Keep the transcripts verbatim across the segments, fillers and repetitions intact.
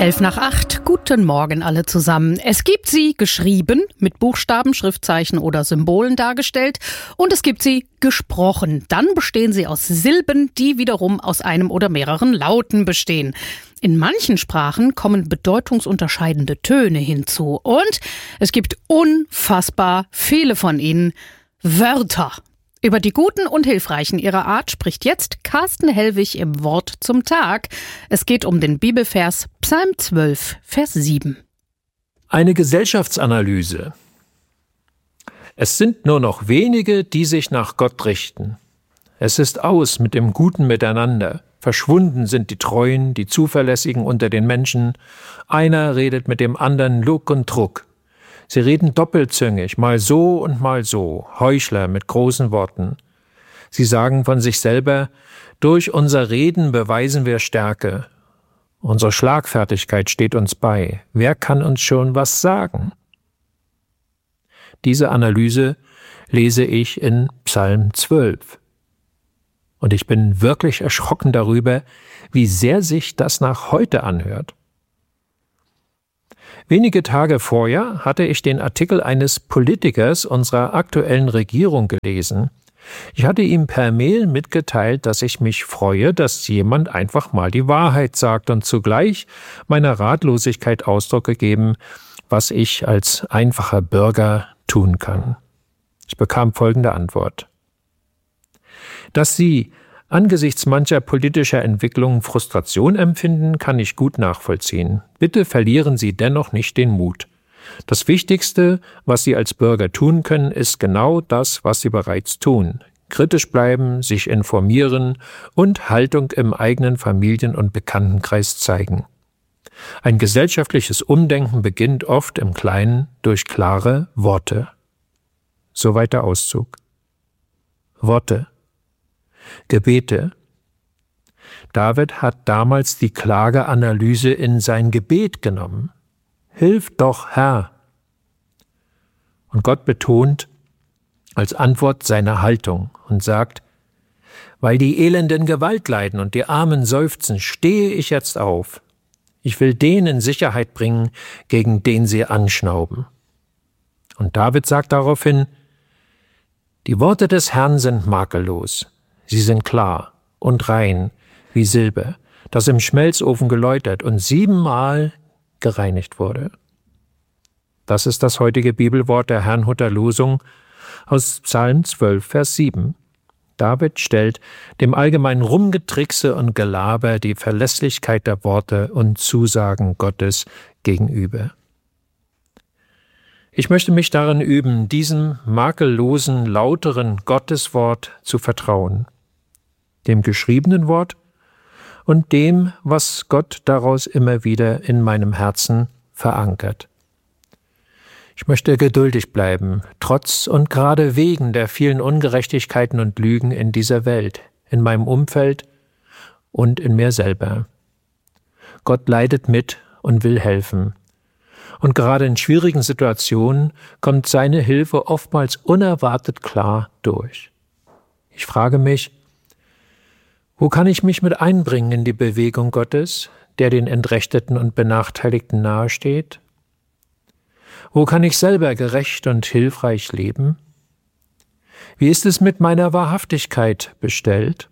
Elf nach acht, guten Morgen alle zusammen. Es gibt sie geschrieben, mit Buchstaben, Schriftzeichen oder Symbolen dargestellt, und es gibt sie gesprochen. Dann bestehen sie aus Silben, die wiederum aus einem oder mehreren Lauten bestehen. In manchen Sprachen kommen bedeutungsunterscheidende Töne hinzu und es gibt unfassbar viele von ihnen. Wörter. Über die guten und hilfreichen ihrer Art spricht jetzt Carsten Hellwig im Wort zum Tag. Es geht um den Bibelvers Psalm zwölf, Vers sieben. Eine Gesellschaftsanalyse. Es sind nur noch wenige, die sich nach Gott richten. Es ist aus mit dem guten Miteinander. Verschwunden sind die Treuen, die Zuverlässigen unter den Menschen. Einer redet mit dem anderen Lug und Trug. Sie reden doppelzüngig, mal so und mal so, Heuchler mit großen Worten. Sie sagen von sich selber, durch unser Reden beweisen wir Stärke. Unsere Schlagfertigkeit steht uns bei. Wer kann uns schon was sagen? Diese Analyse lese ich in Psalm zwölf. Und ich bin wirklich erschrocken darüber, wie sehr sich das nach heute anhört. Wenige Tage vorher hatte ich den Artikel eines Politikers unserer aktuellen Regierung gelesen. Ich hatte ihm per Mail mitgeteilt, dass ich mich freue, dass jemand einfach mal die Wahrheit sagt und zugleich meiner Ratlosigkeit Ausdruck gegeben, was ich als einfacher Bürger tun kann. Ich bekam folgende Antwort. Dass Sie angesichts mancher politischer Entwicklungen Frustration empfinden, kann ich gut nachvollziehen. Bitte verlieren Sie dennoch nicht den Mut. Das Wichtigste, was Sie als Bürger tun können, ist genau das, was Sie bereits tun. Kritisch bleiben, sich informieren und Haltung im eigenen Familien- und Bekanntenkreis zeigen. Ein gesellschaftliches Umdenken beginnt oft im Kleinen durch klare Worte. Soweit der Auszug. Worte. Gebete. David hat damals die Klageanalyse in sein Gebet genommen. Hilf doch, Herr. Und Gott betont als Antwort seine Haltung und sagt, weil die Elenden Gewalt leiden und die Armen seufzen, stehe ich jetzt auf. Ich will den in Sicherheit bringen, gegen den sie anschnauben. Und David sagt daraufhin, die Worte des Herrn sind makellos. Sie sind klar und rein wie Silber, das im Schmelzofen geläutert und siebenmal gereinigt wurde. Das ist das heutige Bibelwort der Herrnhuter Losung aus Psalm zwölf, Vers sieben. David stellt dem allgemeinen Rumgetrickse und Gelaber die Verlässlichkeit der Worte und Zusagen Gottes gegenüber. Ich möchte mich darin üben, diesem makellosen, lauteren Gotteswort zu vertrauen, dem geschriebenen Wort und dem, was Gott daraus immer wieder in meinem Herzen verankert. Ich möchte geduldig bleiben, trotz und gerade wegen der vielen Ungerechtigkeiten und Lügen in dieser Welt, in meinem Umfeld und in mir selber. Gott leidet mit und will helfen. Und gerade in schwierigen Situationen kommt seine Hilfe oftmals unerwartet klar durch. Ich frage mich, wo kann ich mich mit einbringen in die Bewegung Gottes, der den Entrechteten und Benachteiligten nahesteht? Wo kann ich selber gerecht und hilfreich leben? Wie ist es mit meiner Wahrhaftigkeit bestellt?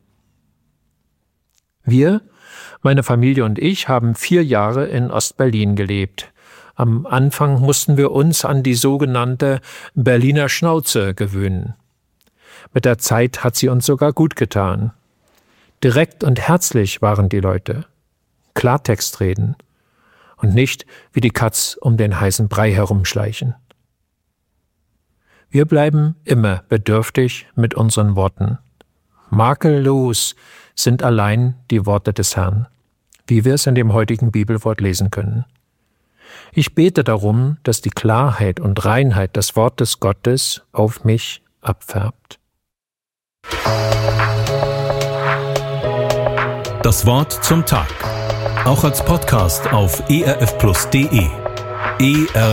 Wir, meine Familie und ich, haben vier Jahre in Ostberlin gelebt. Am Anfang mussten wir uns an die sogenannte Berliner Schnauze gewöhnen. Mit der Zeit hat sie uns sogar gut getan. Direkt und herzlich waren die Leute. Klartext reden und nicht wie die Katz um den heißen Brei herumschleichen. Wir bleiben immer bedürftig mit unseren Worten. Makellos sind allein die Worte des Herrn, wie wir es in dem heutigen Bibelwort lesen können. Ich bete darum, dass die Klarheit und Reinheit des Wortes Gottes auf mich abfärbt. Das Wort zum Tag. Auch als Podcast auf e r f plus punkt d e. E R